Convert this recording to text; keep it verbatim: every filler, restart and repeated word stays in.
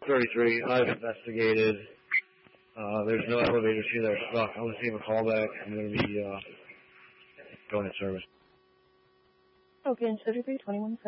thirty-three. I've investigated. Uh, there's no elevators here that are stuck. I'm going to see a call back. I'm going to be uh, going in service. Okay, in thirty-three twenty-one.